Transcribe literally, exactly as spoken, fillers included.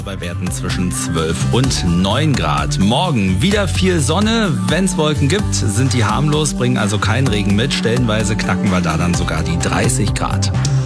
Bei Werten zwischen zwölf und neun Grad. Morgen wieder viel Sonne. Wenn es Wolken gibt, sind die harmlos, bringen also keinen Regen mit. Stellenweise knacken wir da dann sogar die dreißig Grad.